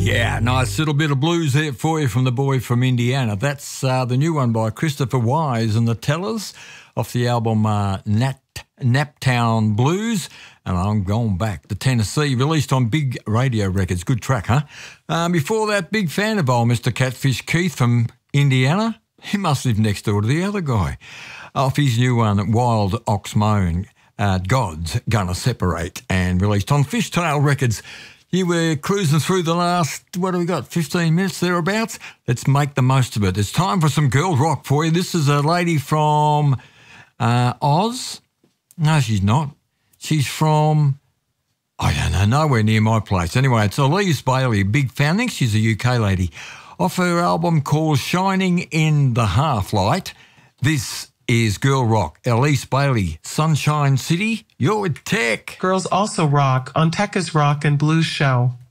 Yeah, nice little bit of blues there for you from the boy from Indiana. That's the new one by Christopher Wise and the Tellers off the album Naptown Blues. And I'm going back to Tennessee, released on Big Radio Records. Good track, huh? Before that, big fan of old Mr. Catfish Keith from Indiana. He must live next door to the other guy. Off his new one, Wild Ox Moan, God's Gonna Separate, and released on Fishtail Records. You were cruising through the last, what have we got, 15 minutes thereabouts? Let's make the most of it. It's time for some girl rock for you. This is a lady from Oz. No, she's not. She's from, I don't know, nowhere near my place. Anyway, it's Elise Bailey, big fan. I think she's a UK lady. Off her album called Shining in the Half-Light, this is Girl Rock. Elise Bailey, Sunshine City, you're with Tech. Girls also rock on Tekka's Rock and Blues Show.